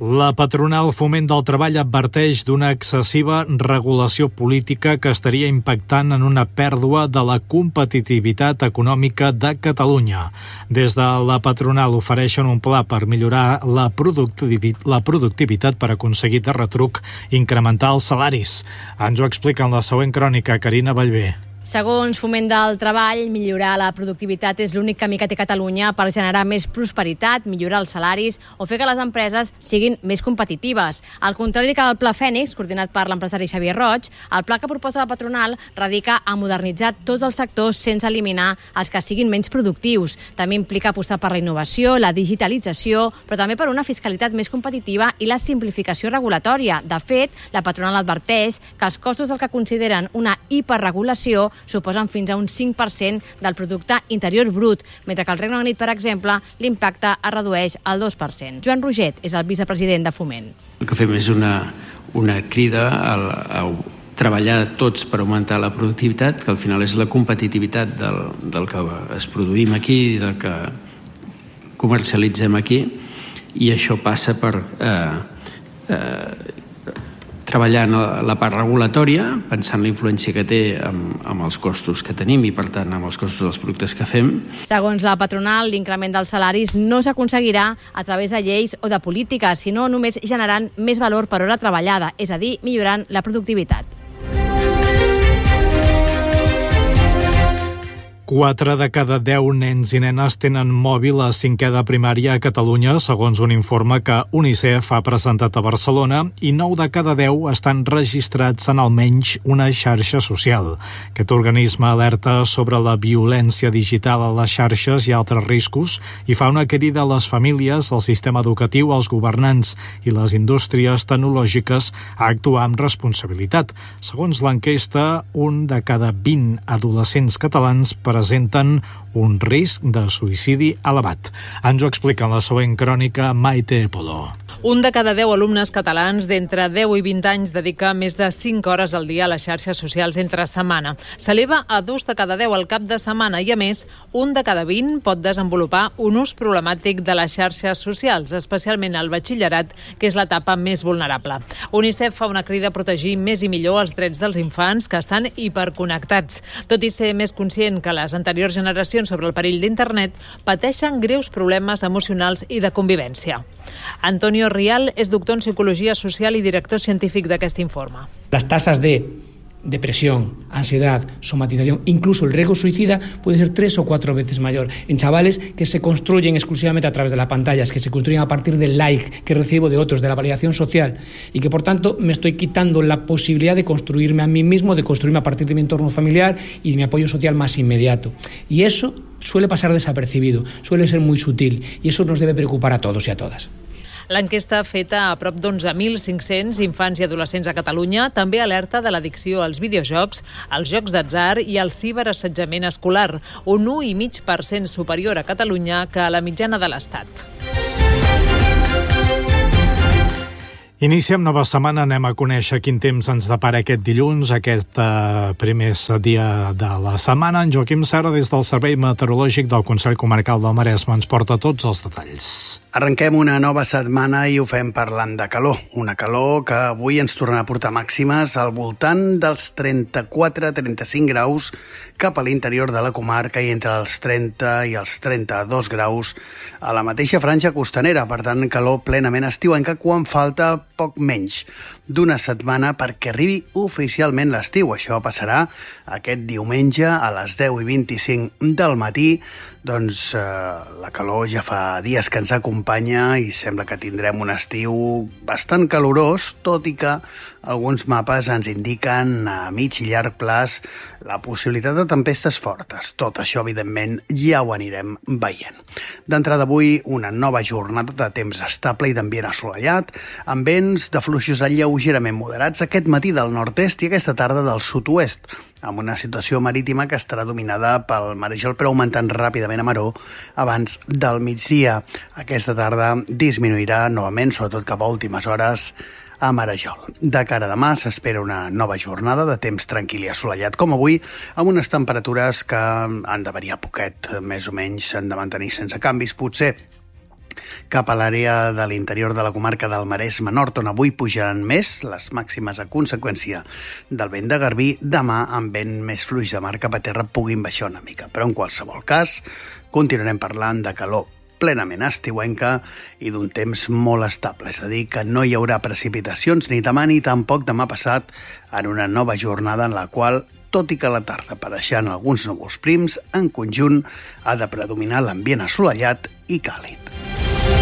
La patronal Foment del Treball adverteix d'una excessiva regulació política que estaria impactant en una pèrdua de la competitivitat econòmica de Catalunya. Des de la patronal ofereixen un pla per millorar la productivitat per aconseguir de retruc incrementar els salaris. Ens ho explica en la següent crònica Carina Ballbé. Segons Foment del Treball, millorar la productivitat és l'únic camí que té Catalunya per generar més prosperitat, millorar els salaris o fer que les empreses siguin més competitives. Al contrari que el Pla Fènix, coordinat per l'empresari Xavier Roig, el pla que proposa la patronal radica a modernitzar tots els sectors sense eliminar els que siguin menys productius. També implica apostar per la innovació, la digitalització, però també per una fiscalitat més competitiva i la simplificació regulatòria. De fet, la patronal adverteix que els costos del que consideren una hiperregulació suposen fins a un 5% del producte interior brut, mentre que al Regne Unit, per exemple, l'impacte es redueix al 2%. Joan Roget és el vicepresident de Foment. El que fem és una crida a treballar tots per augmentar la productivitat, que al final és la competitivitat del que es produïm aquí i del que comercialitzem aquí, i això passa per treballar en la part regulatòria, pensant en la influència que té amb els costos que tenim i, per tant, amb els costos dels productes que fem. Segons la patronal, l'increment dels salaris no s'aconseguirà a través de lleis o de polítiques, sinó només generant més valor per hora treballada, és a dir, millorant la productivitat. 4 de cada 10 nens i nenes tenen mòbil a 5è de primària a Catalunya, segons un informe que UNICEF ha presentat a Barcelona, i 9 de cada 10 estan registrats en almenys una xarxa social. Aquest organisme alerta sobre la violència digital a les xarxes i altres riscos i fa una crida a les famílies, al sistema educatiu, als governants i les indústries tecnològiques a actuar amb responsabilitat. Segons l'enquesta, un de cada 20 adolescents catalans presenten un risc de suïcidi elevat. Ens ho explica en la següent crònica Maite Polo. Un de cada 10 alumnes catalans d'entre 10 i 20 anys dedica més de 5 hores al dia a les xarxes socials entre setmana. S'eleva a 2 de cada 10 al cap de setmana i, a més, un de cada 20 pot desenvolupar un ús problemàtic de les xarxes socials, especialment al batxillerat, que és l'etapa més vulnerable. UNICEF fa una crida a protegir més i millor els drets dels infants que estan hiperconnectats. Tot i ser més conscient que les anteriors generacions sobre el perill d'internet, pateixen greus problemes emocionals i de convivència. Antonio Rial és doctor en Psicologia Social y director científic d'aquest informe. Las tasas de depresión, ansiedad, somatización, incluso el riesgo suicida puede ser 3 o 4 veces mayor en chavales que se construyen exclusivamente a través de las pantallas, que se construyen a partir del like que recibo de otros, de la validación social, y que por tanto me estoy quitando la posibilidad de construirme a mí mismo, de construirme a partir de mi entorno familiar y de mi apoyo social más inmediato. Y eso suele pasar desapercibido, suele ser muy sutil, y eso nos debe preocupar a todos y a todas. L'enquesta feta a prop d'11.500 infants i adolescents a Catalunya també alerta de l'addicció als videojocs, als jocs d'atzar i al ciberassetjament escolar, un 1,5% superior a Catalunya que a la mitjana de l'Estat. Iniciem nova setmana, anem a conèixer quin temps ens depara aquest dilluns, aquest primer dia de la setmana. En Joaquim Serra, des del Servei Meteorològic del Consell Comarcal del Maresme, ens porta tots els detalls. Arrenquem una nova setmana i ho fem parlant de calor. Una calor que avui ens tornarà a portar màximes al voltant dels 34-35 graus cap a l'interior de la comarca i entre els 30 i els 32 graus a la mateixa franja costanera. Per tant, calor plenament estiuenca quan falta poc menys d'una setmana perquè arribi oficialment l'estiu. Això passarà aquest diumenge a les 10:25 del matí. Doncs la calor ja fa dies que ens acompanya i sembla que tindrem un estiu bastant calorós, tot i que alguns mapes ens indiquen a mig i llarg plaç la possibilitat de tempestes fortes. Tot això, evidentment, ja ho anirem veient. D'entrada avui, una nova jornada de temps estable i d'ambient assolellat, amb vents de fluixos lleugerament moderats aquest matí del nord-est i aquesta tarda del sud-oest, amb una situació marítima que estarà dominada pel marejol, però augmentant ràpidament a maró abans del migdia. Aquesta tarda disminuirà novament, sobretot cap a últimes hores, a marejol. De cara a demà s'espera una nova jornada de temps tranquil i assolellat com avui, amb unes temperatures que han de variar poquet, més o menys s'han de mantenir sense canvis, potser cap a l'àrea de l'interior de la comarca del Maresme Nord, on avui pujaran més les màximes a conseqüència del vent de Garbí. Demà, amb vent més fluix de mar cap a terra, puguin baixar una mica. Però en qualsevol cas, continuarem parlant de calor plenament estiuenca i d'un temps molt estable, és a dir, que no hi haurà precipitacions ni demà ni tampoc demà passat, en una nova jornada en la qual, tot i que a la tarda apareixen alguns núvols prims, en conjunt ha de predominar l'ambient assolellat i càlid.